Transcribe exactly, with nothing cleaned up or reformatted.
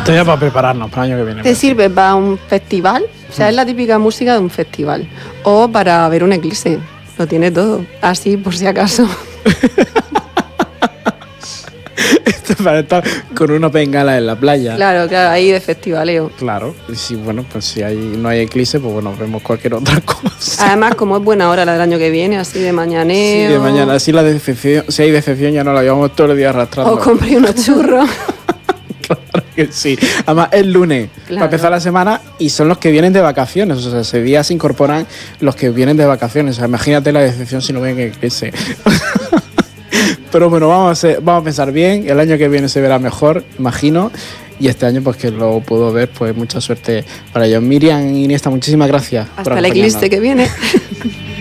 Esto ya para prepararnos para el año que viene. Te sirve para un festival, o sea, es la típica música de un festival. O para ver un eclipse, lo tiene todo, así por si acaso. Esto para estar con una bengala en la playa. Claro, claro, ahí de festivaleo. Claro. Y si, bueno, pues si hay, no hay eclipse, pues bueno, vemos cualquier otra cosa. Además, como es buena hora la del año que viene, así de mañaneo. Sí, de mañana. Así la decepción, si hay decepción ya no la llevamos todo el día arrastrando. O compré unos churros. Claro que sí. Además, es lunes Claro. para empezar la semana y son los que vienen de vacaciones. O sea, ese día se incorporan los que vienen de vacaciones. O sea, imagínate la decepción si no ven eclipse. Pero bueno, vamos a, hacer, vamos a pensar bien. El año que viene se verá mejor, imagino. Y este año, pues que lo puedo ver, pues mucha suerte para ellos. Miriam, Iniesta, muchísimas gracias. Hasta el eclipse que viene.